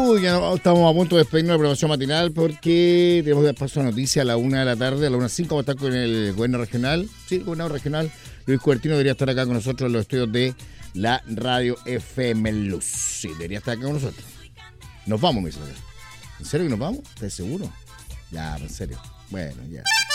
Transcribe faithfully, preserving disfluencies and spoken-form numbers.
Uy, ya no, estamos a punto de despedirnos de la programación matinal porque tenemos que dar paso a noticias a la una de la tarde, a la una cinco vamos a estar con el gobierno regional. Sí, el gobernador regional, Luis Cubertino, debería estar acá con nosotros en los estudios de la radio F M Luz. Sí, debería estar acá con nosotros. Nos vamos, mis amigos. ¿En serio que nos vamos? ¿Estás seguro? Ya, en serio. Bueno, ya.